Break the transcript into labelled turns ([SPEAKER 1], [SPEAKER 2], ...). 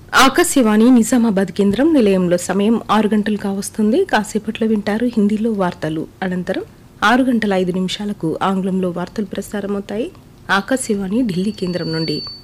[SPEAKER 1] ఆకాశవాణి నిజామాబాద్ కేంద్రం నిలయంలో సమయం 6 గంటలు కావస్తుంది. కాసేపట్లో వింటారు హిందీలో వార్తలు. అనంతరం 6 గంటల 5 నిమిషాలకు ఆంగ్లంలో వార్తలు ప్రసారమవుతాయి. ఆకాశవాణి ఢిల్లీ కేంద్రం నుండి.